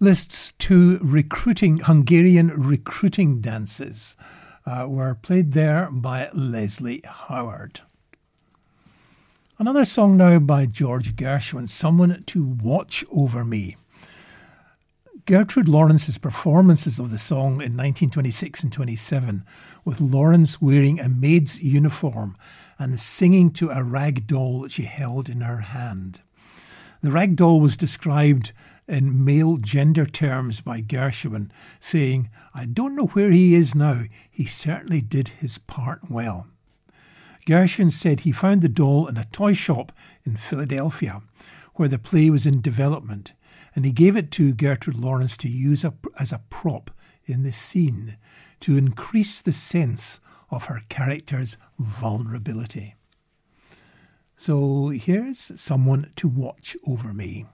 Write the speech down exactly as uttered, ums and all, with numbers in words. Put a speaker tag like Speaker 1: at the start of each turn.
Speaker 1: Liszt's two recruiting Hungarian recruiting dances uh, were played there by Leslie Howard. Another song now by George Gershwin, Someone to Watch Over Me. Gertrude Lawrence's performances of the song in nineteen twenty-six and twenty-seven, with Lawrence wearing a maid's uniform and singing to a rag doll that she held in her hand. The rag doll was described in male gender terms by Gershwin, saying, "I don't know where he is now. He certainly did his part well." Gershwin said he found the doll in a toy shop in Philadelphia, where the play was in development, and he gave it to Gertrude Lawrence to use a, as a prop in the scene to increase the sense of her character's vulnerability. So here's Someone to Watch Over Me.